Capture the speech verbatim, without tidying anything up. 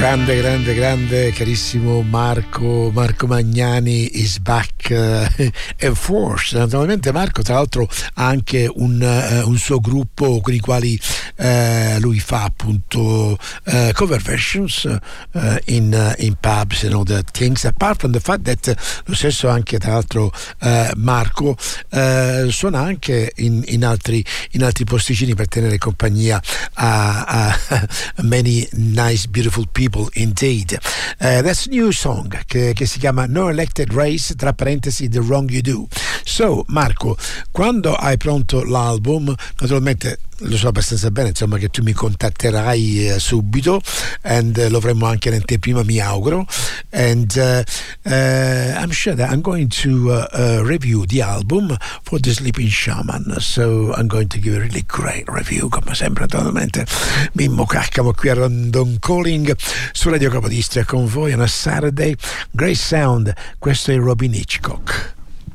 Grande, grande, grande, carissimo Marco, Marco Magnani is back uh, in force. Naturalmente Marco tra l'altro ha anche un, uh, un suo gruppo con i quali uh, lui fa appunto uh, cover versions uh, in, uh, in pubs and other things, apart from the fact that lo stesso anche tra l'altro uh, Marco uh, suona anche in, in, altri, in altri posticini per tenere compagnia a, a many nice beautiful people indeed. Uh, that's a new song che, che si chiama No Elected Race, tra parentesi The Wrong You Do. So Marco, quando hai pronto l'album, naturalmente lo so abbastanza bene insomma che tu mi contatterai uh, subito, and uh, lo avremo anche in anteprima, mi auguro, and uh, uh, I'm sure that I'm going to uh, uh, review the album for The Sleeping Shaman, so I'm going to give a really great review come sempre. Naturalmente Mimmo Caccamo qui a Random Calling su Radio Capodistria con voi on a Saturday. Great sound, questo è Robin Hitchcock.